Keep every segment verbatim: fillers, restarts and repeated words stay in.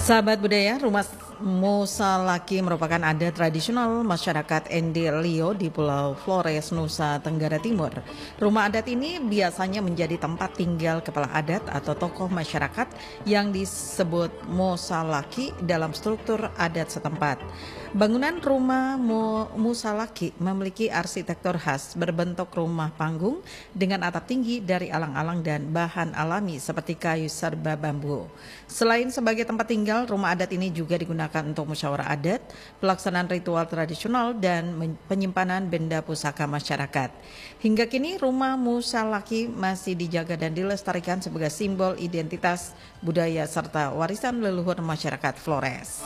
Sahabat budaya, Rumah Musalaki merupakan adat tradisional masyarakat Endelio di Pulau Flores, Nusa Tenggara Timur. Rumah adat ini biasanya menjadi tempat tinggal kepala adat atau tokoh masyarakat yang disebut Musalaki dalam struktur adat setempat. Bangunan rumah Musalaki memiliki arsitektur khas berbentuk rumah panggung dengan atap tinggi dari alang-alang dan bahan alami seperti kayu serba bambu. Selain sebagai tempat tinggal, rumah adat ini juga digunakan untuk musyawarah adat, pelaksanaan ritual tradisional, dan penyimpanan benda pusaka masyarakat. Hingga kini, rumah Musalaki masih dijaga dan dilestarikan sebagai simbol identitas budaya serta warisan leluhur masyarakat Flores.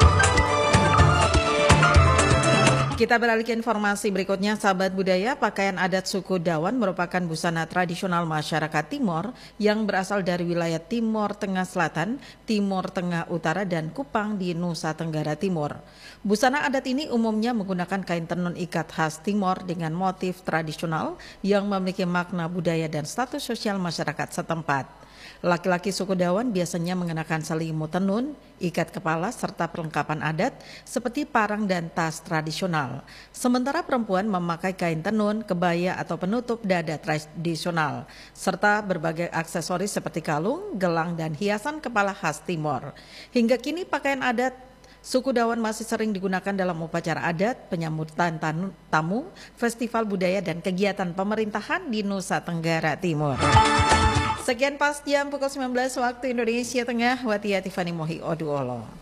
Kita beralih ke informasi berikutnya, sahabat budaya. Pakaian adat suku Dawan merupakan busana tradisional masyarakat Timor yang berasal dari wilayah Timor Tengah Selatan, Timor Tengah Utara, dan Kupang di Nusa Tenggara Timur. Busana adat ini umumnya menggunakan kain tenun ikat khas Timor dengan motif tradisional yang memiliki makna budaya dan status sosial masyarakat setempat. Laki-laki suku Dawan biasanya mengenakan selimut tenun, ikat kepala, serta perlengkapan adat seperti parang dan tas tradisional. Sementara perempuan memakai kain tenun, kebaya atau penutup dada tradisional, serta berbagai aksesoris seperti kalung, gelang, dan hiasan kepala khas Timor. Hingga kini pakaian adat suku Dawan masih sering digunakan dalam upacara adat, penyambutan tamu, festival budaya, dan kegiatan pemerintahan di Nusa Tenggara Timur. Sekian pas jam pukul sembilan belas waktu Indonesia Tengah, Watia Tiffany Mohi Oduolo.